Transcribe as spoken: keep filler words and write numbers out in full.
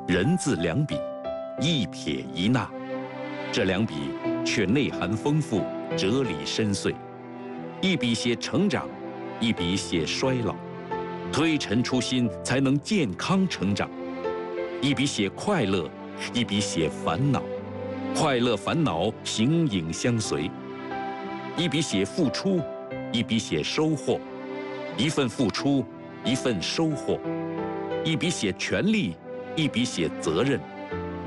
人字两笔，一撇一捺，这两笔却内涵丰富，哲理深邃。一笔写成长，一笔写衰老，推陈出新才能健康成长。一笔写快乐，一笔写烦恼，快乐烦恼形影相随。一笔写付出，一笔写收获，一份付出，一份收获。一笔写权利，一笔写责任。